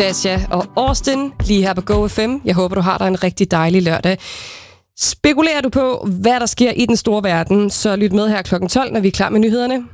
Dasha og Austin lige her på GoFM. Jeg håber, du har dig en rigtig dejlig lørdag. Spekulerer du på, hvad der sker i den store verden, så lyt med her kl. 12, når vi er klar med nyhederne.